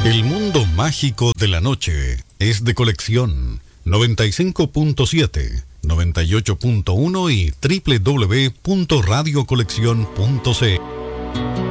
El mundo mágico de la noche es de Colección 95.7, 98.1 y www.radiocolección.c.